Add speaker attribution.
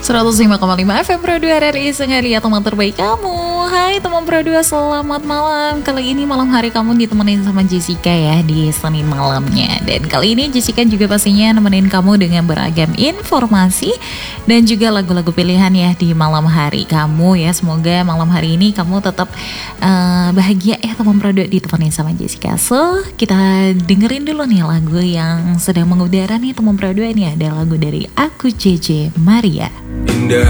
Speaker 1: 105,5 FM Pro 2 RRI Sengaria, teman terbaik kamu. Hai teman Pro 2, selamat malam. Kali ini malam hari kamu ditemenin sama Jessica ya di Senin malamnya. Dan kali ini Jessica juga pastinya nemenin kamu dengan beragam informasi dan juga lagu-lagu pilihan ya di malam hari kamu ya. Semoga malam hari ini kamu tetap bahagia ya teman Pro 2, ditemenin sama Jessica. So kita dengerin dulu nih lagu yang sedang mengudara nih teman Pro 2. Ini ada lagu dari Aku JJ Maria.